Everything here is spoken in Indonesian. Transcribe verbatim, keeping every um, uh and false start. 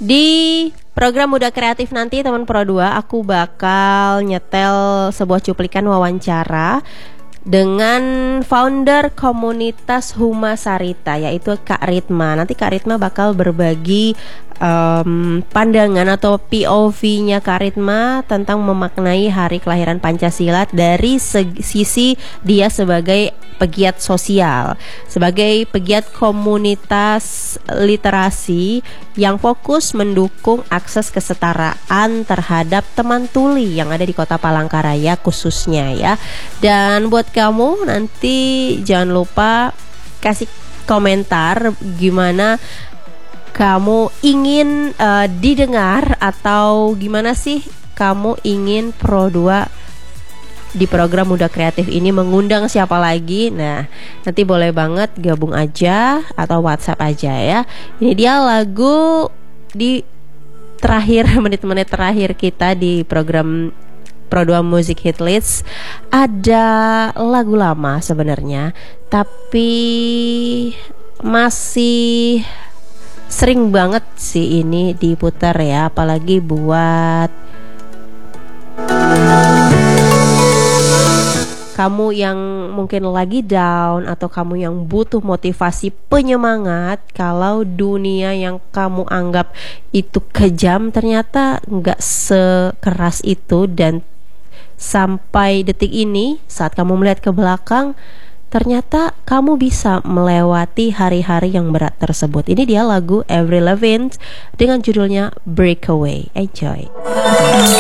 Di program Muda Kreatif nanti teman Pro dua, aku bakal nyetel sebuah cuplikan wawancara dengan founder komunitas Huma Sarita, yaitu Kak Ritma. Nanti Kak Ritma bakal berbagi um, pandangan atau P O V-nya Kak Ritma tentang memaknai hari kelahiran Pancasila dari segi, sisi dia sebagai pegiat sosial, sebagai pegiat komunitas literasi yang fokus mendukung akses kesetaraan terhadap teman tuli yang ada di Kota Palangkaraya khususnya ya. Dan buat kamu nanti jangan lupa kasih komentar gimana kamu ingin uh, didengar, atau gimana sih kamu ingin Pro dua di program Muda Kreatif ini mengundang siapa lagi. Nah, nanti boleh banget gabung aja atau WhatsApp aja ya. Ini dia lagu di terakhir, menit-menit terakhir kita di program Pro dua Music Hit List. Ada lagu lama sebenarnya, tapi masih sering banget sih ini diputar ya, apalagi buat kamu yang mungkin lagi down atau kamu yang butuh motivasi penyemangat. Kalau dunia yang kamu anggap itu kejam ternyata nggak sekeras itu, dan sampai detik ini saat kamu melihat ke belakang ternyata kamu bisa melewati hari-hari yang berat tersebut. Ini dia lagu Avril Lavigne dengan judulnya Breakaway. Enjoy.